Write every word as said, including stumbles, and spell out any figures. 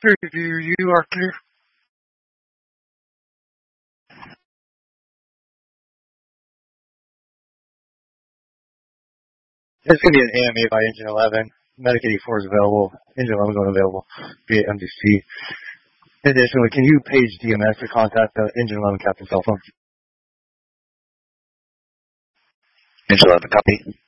Review, you are clear. It's going to be an A M A by Engine eleven. Medic eighty-four is available. Engine eleven is unavailable via M D C. Additionally, can you page D M S to contact the Engine eleven captain's cell phone? Engine eleven, copy.